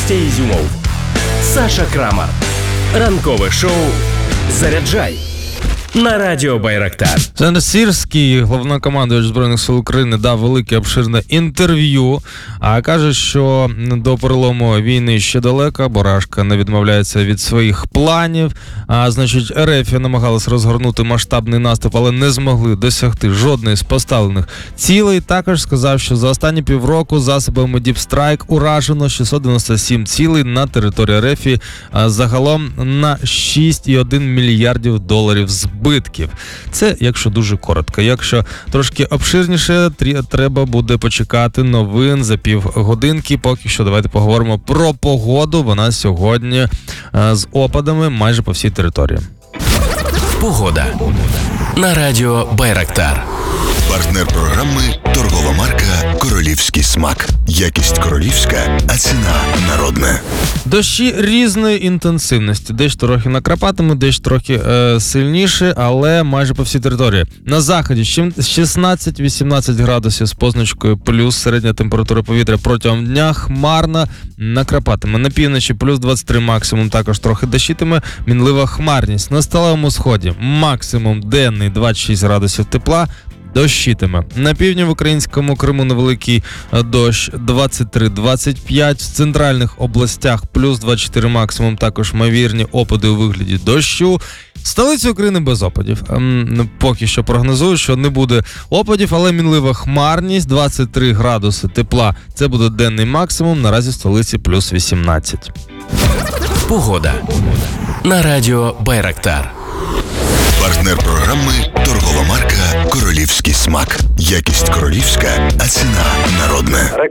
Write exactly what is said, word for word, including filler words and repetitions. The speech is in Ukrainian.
Костя Ізюмов, Саша Крамар. Ранкове шоу «Заряджай» на радіо Байрактар. Олександр Сирський, головнокомандувач Збройних сил України, дав велике обширне інтерв'ю, а каже, що до перелому війни ще далеко, Борашка не відмовляється від своїх планів, а значить РФ намагалась розгорнути масштабний наступ, але не змогли досягти жодної з поставлених цілей. Також сказав, що за останні півроку засобами Deep Strike уражено шістсот дев'яносто сім цілей на території РФ, а загалом на шість цілих один мільярдів доларів збитків. Це якщо дуже коротко. Якщо трошки обширніше, треба буде почекати новин за півгодинки. Поки що давайте поговоримо про погоду. Вона сьогодні з опадами майже по всій території. Погода на радіо Байрактар. Партнер програми – торгова марка «Королівський смак». Якість королівська, а ціна народна. Дощі різної інтенсивності. Дещо трохи накрапатиме, дещо трохи е, сильніше, але майже по всій території. На заході шістнадцять-вісімнадцять градусів з позначкою плюс, середня температура повітря протягом дня хмарна, накрапатиме. На півночі плюс двадцять три максимум, також трохи дощитиме, мінлива хмарність. На сталевому сході максимум денний двадцять шість градусів тепла, дощитиме. На півдні в українському Криму невеликий дощ двадцять три двадцять п'ять. В центральних областях плюс двадцять чотири максимум, також ймовірні опади у вигляді дощу. Столиця України без опадів. Ем, поки що прогнозують, що не буде опадів, але мінлива хмарність, двадцять три градуси тепла. Це буде денний максимум, наразі в столиці плюс вісімнадцять. Погода на радіо Байрактар. Партнер програми – торгова марка «Королівський смак». Якість королівська, а ціна народна.